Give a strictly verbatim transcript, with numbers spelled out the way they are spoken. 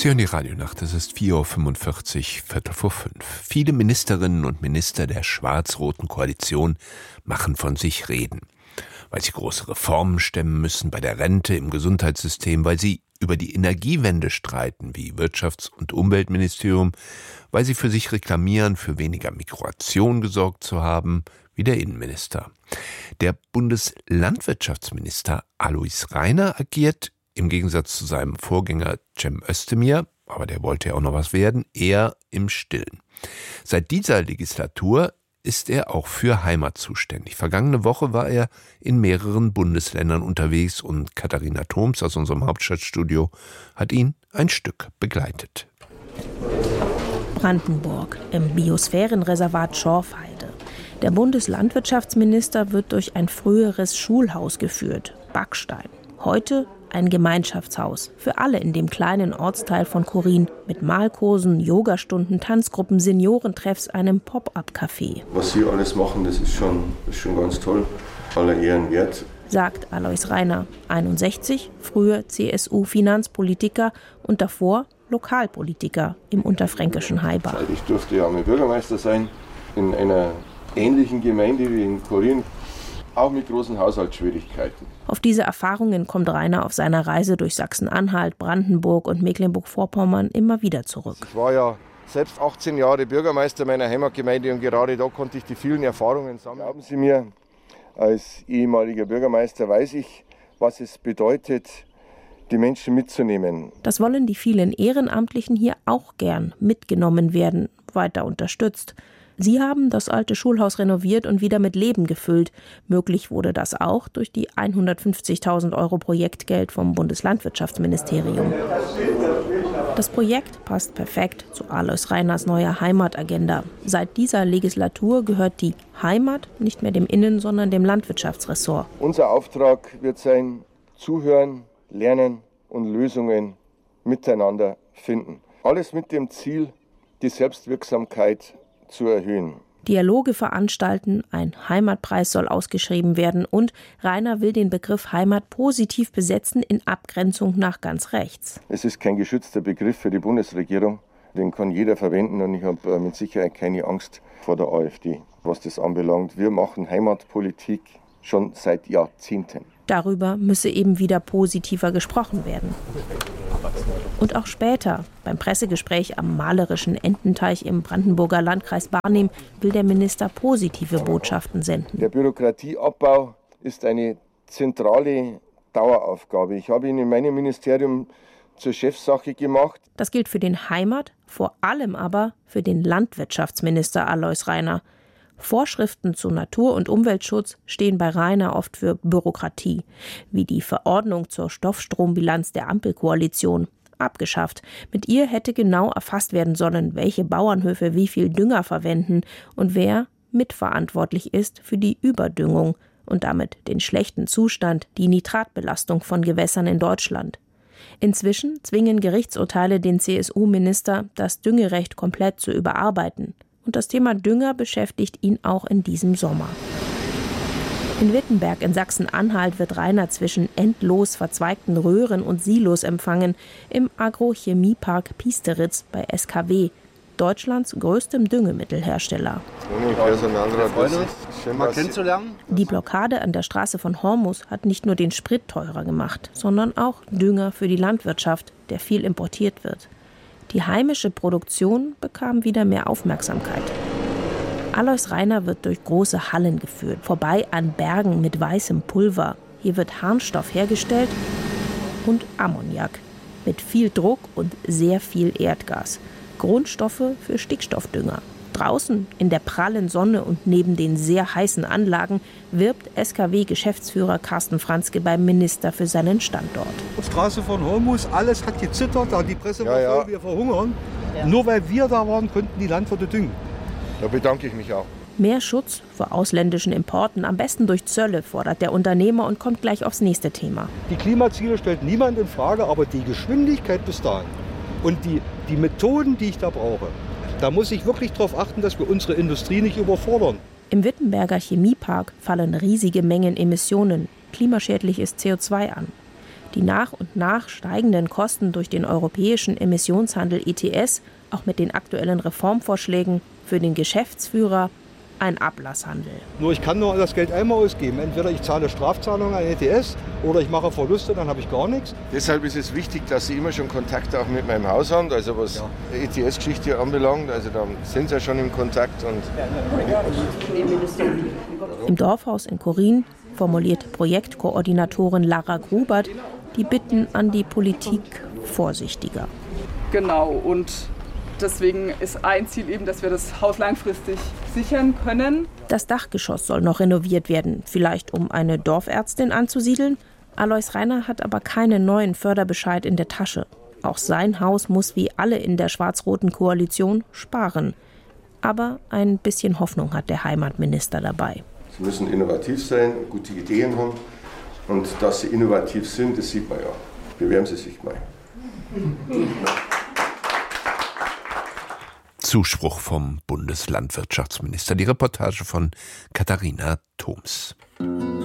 Sie hören die Radionacht, es ist vier Uhr fünfundvierzig, Viertel vor fünf. Viele Ministerinnen und Minister der schwarz-roten Koalition machen von sich Reden. Weil sie große Reformen stemmen müssen bei der Rente, im Gesundheitssystem, weil sie über die Energiewende streiten, wie Wirtschafts- und Umweltministerium, weil sie für sich reklamieren, für weniger Migration gesorgt zu haben, wie der Innenminister. Der Bundeslandwirtschaftsminister Alois Rainer agiert im Gegensatz zu seinem Vorgänger Cem Özdemir, aber der wollte ja auch noch was werden, eher im Stillen. Seit dieser Legislatur ist er auch für Heimat zuständig. Vergangene Woche war er in mehreren Bundesländern unterwegs und Katharina Thoms aus unserem Hauptstadtstudio hat ihn ein Stück begleitet. Brandenburg im Biosphärenreservat Schorfheide. Der Bundeslandwirtschaftsminister wird durch ein früheres Schulhaus geführt, Backstein. Heute ein Gemeinschaftshaus für alle in dem kleinen Ortsteil von Chorin mit Malkursen, Yogastunden, Tanzgruppen, Seniorentreffs, einem Pop-up-Café. Was Sie alles machen, das ist schon, das ist schon ganz toll. Aller Ehren wert. Sagt Alois Rainer, einundsechzig, früher C S U-Finanzpolitiker und davor Lokalpolitiker im unterfränkischen Heibach. Ich durfte ja mal Bürgermeister sein in einer ähnlichen Gemeinde wie in Chorin. Auch mit großen Haushaltsschwierigkeiten. Auf diese Erfahrungen kommt Rainer auf seiner Reise durch Sachsen-Anhalt, Brandenburg und Mecklenburg-Vorpommern immer wieder zurück. Ich war ja selbst achtzehn Jahre Bürgermeister meiner Heimatgemeinde und gerade da konnte ich die vielen Erfahrungen sammeln. Glauben Sie mir, als ehemaliger Bürgermeister weiß ich, was es bedeutet, die Menschen mitzunehmen. Das wollen die vielen Ehrenamtlichen hier auch gern mitgenommen werden, weiter unterstützt. Sie haben das alte Schulhaus renoviert und wieder mit Leben gefüllt. Möglich wurde das auch durch die hundertfünfzigtausend Euro Projektgeld vom Bundeslandwirtschaftsministerium. Das Projekt passt perfekt zu Alois Rainers neuer Heimatagenda. Seit dieser Legislatur gehört die Heimat nicht mehr dem Innen-, sondern dem Landwirtschaftsressort. Unser Auftrag wird sein, zuhören, lernen und Lösungen miteinander finden. Alles mit dem Ziel, die Selbstwirksamkeit zu erhöhen. Dialoge veranstalten, ein Heimatpreis soll ausgeschrieben werden und Rainer will den Begriff Heimat positiv besetzen in Abgrenzung nach ganz rechts. Es ist kein geschützter Begriff für die Bundesregierung, den kann jeder verwenden und ich habe mit Sicherheit keine Angst vor der AfD, was das anbelangt. Wir machen Heimatpolitik schon seit Jahrzehnten. Darüber müsse eben wieder positiver gesprochen werden. Und auch später, beim Pressegespräch am malerischen Ententeich im Brandenburger Landkreis Barnim, will der Minister positive Botschaften senden. Der Bürokratieabbau ist eine zentrale Daueraufgabe. Ich habe ihn in meinem Ministerium zur Chefsache gemacht. Das gilt für den Heimat, vor allem aber für den Landwirtschaftsminister Alois Rainer. Vorschriften zu Natur- und Umweltschutz stehen bei Rainer oft für Bürokratie, wie die Verordnung zur Stoffstrombilanz der Ampelkoalition. Abgeschafft. Mit ihr hätte genau erfasst werden sollen, welche Bauernhöfe wie viel Dünger verwenden und wer mitverantwortlich ist für die Überdüngung und damit den schlechten Zustand, die Nitratbelastung von Gewässern in Deutschland. Inzwischen zwingen Gerichtsurteile den C S U-Minister, das Düngerecht komplett zu überarbeiten. Und das Thema Dünger beschäftigt ihn auch in diesem Sommer. In Wittenberg in Sachsen-Anhalt wird Rainer zwischen endlos verzweigten Röhren und Silos empfangen im Agrochemiepark Piesteritz bei S K W, Deutschlands größtem Düngemittelhersteller. Mal kennenzulernen. Die Blockade an der Straße von Hormus hat nicht nur den Sprit teurer gemacht, sondern auch Dünger für die Landwirtschaft, der viel importiert wird. Die heimische Produktion bekam wieder mehr Aufmerksamkeit. Alois Rainer wird durch große Hallen geführt, vorbei an Bergen mit weißem Pulver. Hier wird Harnstoff hergestellt und Ammoniak mit viel Druck und sehr viel Erdgas. Grundstoffe für Stickstoffdünger. Draußen in der prallen Sonne und neben den sehr heißen Anlagen wirbt S K W-Geschäftsführer Carsten Franzke beim Minister für seinen Standort. Die Straße von Hormus, alles hat gezittert, da die Presse war ja, voll, ja. wir verhungern. Ja. Nur weil wir da waren, konnten die Landwirte düngen. Da bedanke ich mich auch. Mehr Schutz vor ausländischen Importen, am besten durch Zölle, fordert der Unternehmer und kommt gleich aufs nächste Thema. Die Klimaziele stellt niemand in Frage, aber die Geschwindigkeit bis dahin und die, die Methoden, die ich da brauche, da muss ich wirklich darauf achten, dass wir unsere Industrie nicht überfordern. Im Wittenberger Chemiepark fallen riesige Mengen Emissionen, klimaschädliches C O zwei an. Die nach und nach steigenden Kosten durch den europäischen Emissionshandel E T S, auch mit den aktuellen Reformvorschlägen, für den Geschäftsführer ein Ablasshandel. Nur ich kann nur das Geld einmal ausgeben. Entweder ich zahle Strafzahlungen an E T S oder ich mache Verluste, dann habe ich gar nichts. Deshalb ist es wichtig, dass Sie immer schon Kontakt auch mit meinem Haus haben, also was ja. E T S-Geschichte anbelangt. Also da sind Sie ja schon im Kontakt. Und Im Dorfhaus in Korin formuliert Projektkoordinatorin Lara Grubert die Bitten an die Politik vorsichtiger. Genau, und deswegen ist ein Ziel eben, dass wir das Haus langfristig sichern können. Das Dachgeschoss soll noch renoviert werden, vielleicht um eine Dorfärztin anzusiedeln. Alois Rainer hat aber keinen neuen Förderbescheid in der Tasche. Auch sein Haus muss wie alle in der schwarz-roten Koalition sparen. Aber ein bisschen Hoffnung hat der Heimatminister dabei. Sie müssen innovativ sein, gute Ideen haben. Und dass Sie innovativ sind, das sieht man ja. Bewerben Sie sich mal. Zuspruch vom Bundeslandwirtschaftsminister. Die Reportage von Katharina Thoms.